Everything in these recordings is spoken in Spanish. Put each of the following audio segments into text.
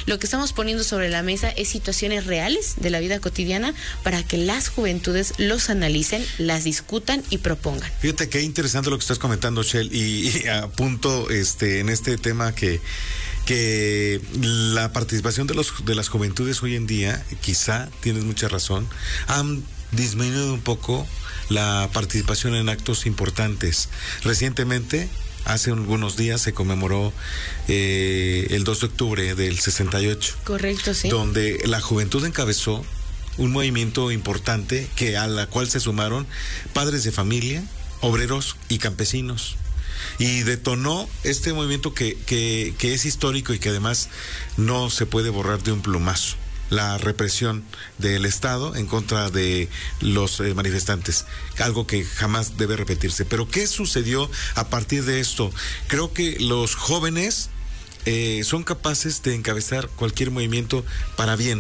Lo que estamos poniendo sobre la mesa es situaciones reales de la vida cotidiana para que las juventudes los analicen, las discutan y propongan. Fíjate qué interesante lo que estás comentando, Shell, y apunto en este tema que la participación de las juventudes hoy en día, quizá tienes mucha razón, han disminuido un poco la participación en actos importantes. Recientemente, hace algunos días, se conmemoró el 2 de octubre del 68. Correcto, sí. Donde la juventud encabezó un movimiento importante a la cual se sumaron padres de familia, obreros y campesinos. Y detonó este movimiento que es histórico y que además no se puede borrar de un plumazo. La represión del Estado en contra de los manifestantes, algo que jamás debe repetirse. Pero ¿qué sucedió a partir de esto? Creo que los jóvenes son capaces de encabezar cualquier movimiento para bien.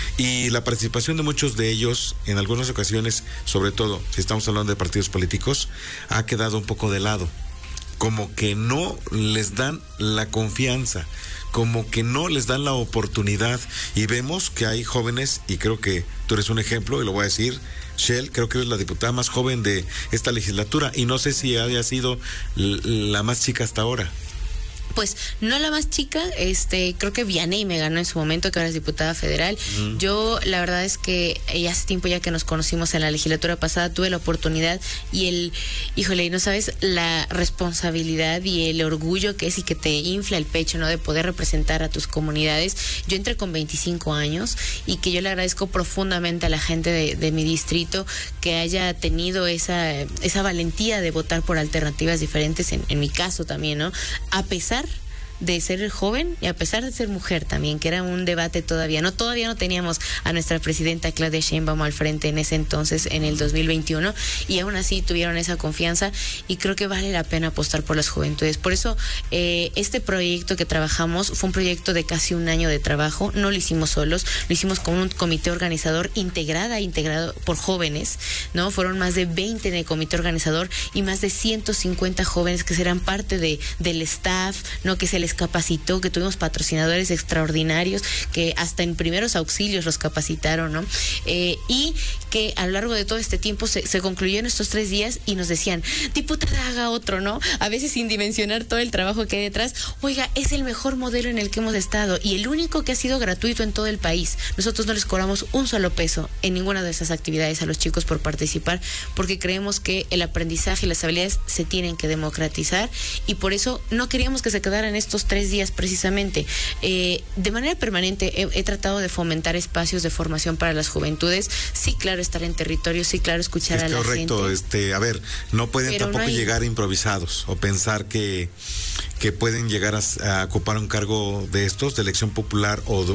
Y la participación de muchos de ellos, en algunas ocasiones, sobre todo si estamos hablando de partidos políticos, ha quedado un poco de lado. Como que no les dan la confianza, como que no les dan la oportunidad, y vemos que hay jóvenes, y creo que tú eres un ejemplo, y lo voy a decir, Shell, creo que eres la diputada más joven de esta legislatura, y no sé si haya sido la más chica hasta ahora. Pues no la más chica, creo que Vianey me ganó en su momento, que ahora es diputada federal. Yo la verdad es que hace tiempo ya que nos conocimos en la legislatura pasada, tuve la oportunidad y híjole, no sabes la responsabilidad y el orgullo que es y que te infla el pecho, ¿no? De poder representar a tus comunidades. Yo entré con 25 años y que yo le agradezco profundamente a la gente de mi distrito que haya tenido esa valentía de votar por alternativas diferentes, en mi caso también, ¿no? A pesar de ser joven y a pesar de ser mujer también, que era un debate todavía no teníamos a nuestra presidenta Claudia Sheinbaum al frente en ese entonces, en el 2021, y aún así tuvieron esa confianza, y creo que vale la pena apostar por las juventudes. Por eso este proyecto que trabajamos fue un proyecto de casi un año de trabajo. No lo hicimos solos, lo hicimos con un comité organizador integrado por jóvenes, ¿no? Fueron más de 20 en el comité organizador y más de 150 jóvenes que serán parte del staff, ¿no? Que se les capacitó, que tuvimos patrocinadores extraordinarios que hasta en primeros auxilios los capacitaron, ¿no? Y que a lo largo de todo este tiempo se concluyó en estos 3 días y nos decían, diputada, haga otro, ¿no? A veces sin dimensionar todo el trabajo que hay detrás. Oiga, es el mejor modelo en el que hemos estado y el único que ha sido gratuito en todo el país. Nosotros no les cobramos un solo peso en ninguna de esas actividades a los chicos por participar, porque creemos que el aprendizaje y las habilidades se tienen que democratizar, y por eso no queríamos que se quedaran estos 3 días precisamente. De manera permanente he tratado de fomentar espacios de formación para las juventudes. Sí, claro, estar en territorio, sí, claro, escuchar a la gente. Correcto, a ver, no pueden pero tampoco llegar improvisados o pensar que pueden llegar a ocupar un cargo de estos, de elección popular o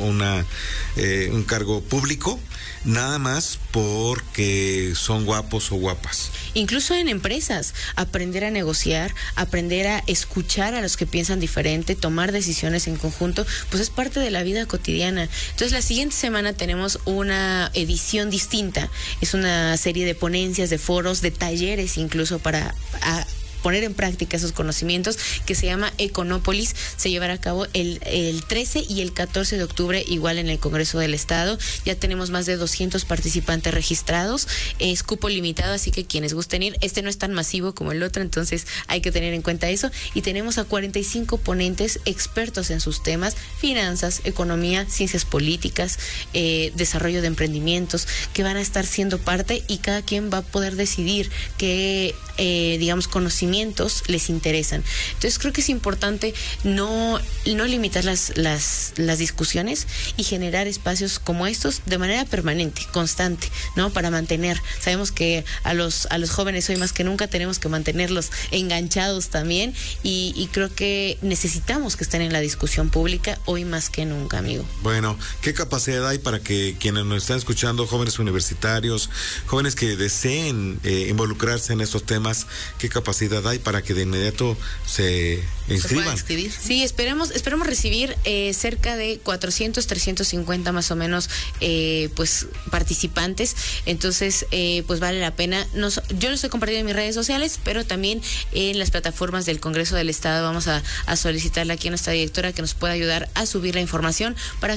de un cargo público, nada más porque son guapos o guapas. Incluso en empresas, aprender a negociar, aprender a escuchar a los que piensan diferente, tomar decisiones en conjunto, pues es parte de la vida cotidiana. Entonces la siguiente semana tenemos una edición distinta, es una serie de ponencias, de foros, de talleres incluso para poner en práctica esos conocimientos, que se llama Econópolis. Se llevará a cabo el 13 y el 14 de octubre, igual en el Congreso del Estado. Ya tenemos más de 200 participantes registrados. Es cupo limitado, así que quienes gusten ir, no es tan masivo como el otro, entonces hay que tener en cuenta eso. Y tenemos a 45 ponentes expertos en sus temas: finanzas, economía, ciencias políticas, desarrollo de emprendimientos, que van a estar siendo parte, y cada quien va a poder decidir qué, conocimientos les interesan. Entonces creo que es importante no limitar las discusiones y generar espacios como estos de manera permanente, constante, ¿no? Para mantener. Sabemos que a los jóvenes hoy más que nunca tenemos que mantenerlos enganchados también, y creo que necesitamos que estén en la discusión pública hoy más que nunca, amigo. Bueno, ¿qué capacidad hay para que quienes nos están escuchando, jóvenes universitarios, jóvenes que deseen involucrarse en estos temas, qué capacidad hay para que de inmediato se inscriban? Sí, esperemos recibir cerca de 400, 350 más o menos pues participantes. Entonces pues vale la pena. Yo lo estoy compartiendo en mis redes sociales, pero también en las plataformas del Congreso del Estado vamos a solicitarle aquí a nuestra directora que nos pueda ayudar a subir la información para